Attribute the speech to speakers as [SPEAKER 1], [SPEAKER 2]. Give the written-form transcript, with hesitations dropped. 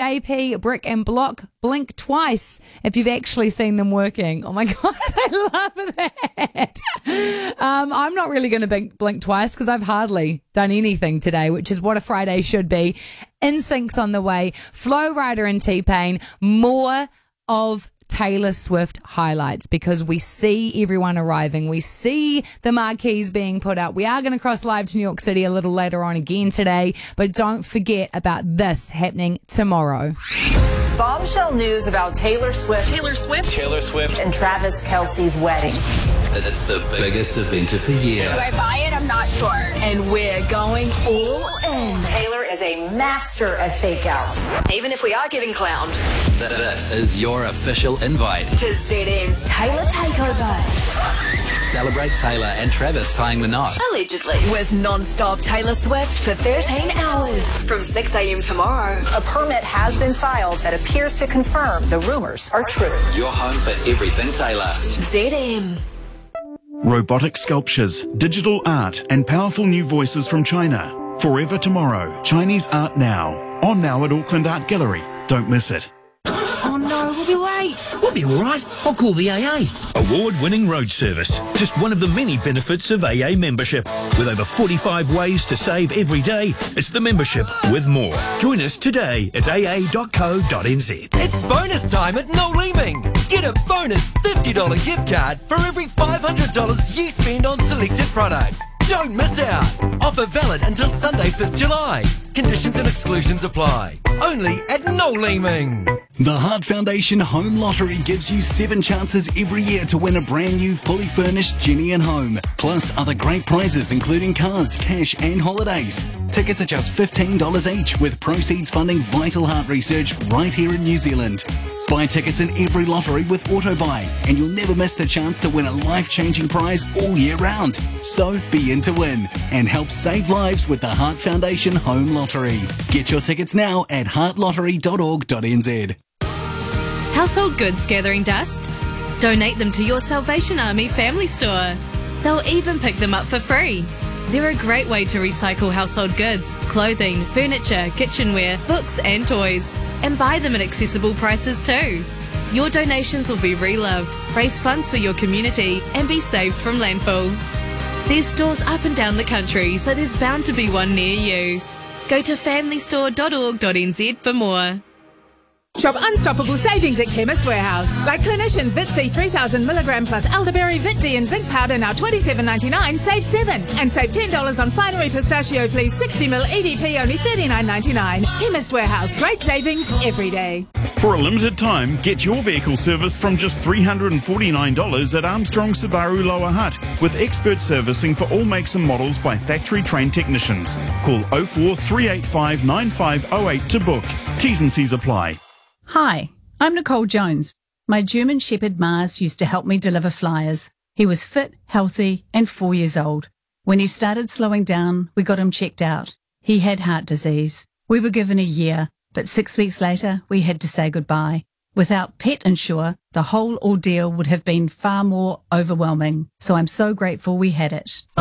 [SPEAKER 1] JP, Brick and Block, blink twice if you've actually seen them working. Oh my God, I love that. I'm not really going to blink twice because I've hardly done anything today, which is what a Friday should be. NSYNC's on the way. Flo Rida and T-Pain. More of Taylor Swift highlights because we see everyone arriving. We see the marquees being put up. We are going to cross live to New York City a little later on again today, but don't forget about this happening tomorrow.
[SPEAKER 2] Bombshell news about Taylor Swift and Travis Kelce's wedding.
[SPEAKER 3] It's the biggest event of the year.
[SPEAKER 4] Do I buy it? I'm not sure.
[SPEAKER 5] And we're going all in.
[SPEAKER 2] Taylor is a master at fake outs.
[SPEAKER 5] Even if we are getting clowned.
[SPEAKER 3] This is your official invite
[SPEAKER 5] To ZM's Taylor Takeover.
[SPEAKER 3] Celebrate Taylor and Travis tying the knot.
[SPEAKER 5] Allegedly. With non-stop Taylor Swift for 13 hours. From 6 a.m. tomorrow.
[SPEAKER 2] A permit has been filed that appears to confirm the rumors are true.
[SPEAKER 3] Your home for everything Taylor.
[SPEAKER 5] ZM.
[SPEAKER 6] Robotic sculptures, digital art, and powerful new voices from China. Forever Tomorrow, Chinese Art Now. On now at Auckland Art Gallery. Don't miss it.
[SPEAKER 7] Oh no, we'll be late. We'll be all right. I'll call the AA. Award-winning road service. Just one of the many benefits of AA membership. With over 45 ways to save every day, it's the membership with more. Join us today at aa.co.nz.
[SPEAKER 8] It's bonus time at Noel Leeming. Get a bonus $50 gift card for every $500 you spend on selected products. Don't miss out. Offer valid until Sunday, 5th July. Conditions and exclusions apply. Only at Noel Leeming.
[SPEAKER 9] The Heart Foundation Home Lottery gives you 7 chances every year to win a brand new fully furnished Jenny and Home. Plus other great prizes including cars, cash and holidays. Tickets are just $15 each with proceeds funding vital heart research right here in New Zealand. Buy tickets in every lottery with AutoBuy and you'll never miss the chance to win a life-changing prize all year round. So be in to win and help save lives with the Heart Foundation Home Lottery. Get your tickets now at heartlottery.org.nz.
[SPEAKER 10] Household goods gathering dust? Donate them to your Salvation Army family store. They'll even pick them up for free. They're a great way to recycle household goods, clothing, furniture, kitchenware, books and toys. And buy them at accessible prices too. Your donations will be reloved, raise funds for your community and be saved from landfill. There's stores up and down the country, so there's bound to be one near you. Go to familystore.org.nz for more.
[SPEAKER 11] Shop unstoppable savings at Chemist Warehouse. Like Clinicians Vit C 3000mg plus elderberry Vit D and zinc powder now $27.99, save $7. And save $10 on Finery Pistachio Please 60ml EDP only $39.99. Chemist Warehouse, great savings every day.
[SPEAKER 6] For a limited time, get your vehicle serviced from just $349 at Armstrong Subaru Lower Hutt with expert servicing for all makes and models by factory-trained technicians. Call 04 385 9508 to book. T's and C's apply.
[SPEAKER 12] Hi, I'm Nicole Jones. My German Shepherd Mars used to help me deliver flyers. He was fit, healthy, and 4 years old. When he started slowing down, we got him checked out. He had heart disease. We were given a year, but 6 weeks later, we had to say goodbye. Without Pet Insure, the whole ordeal would have been far more overwhelming. So I'm so grateful we had it.